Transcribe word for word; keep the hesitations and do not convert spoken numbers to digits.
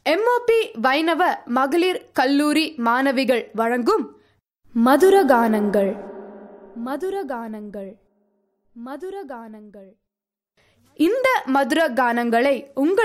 MOP வைணவ மகளிர் கல்லூரி மாணவிகள் வழங்கும் மதுரகானங்கள் மதுரகானங்கள் மதுரகானங்கள் இந்த மதுர கானங்களை உங்கள்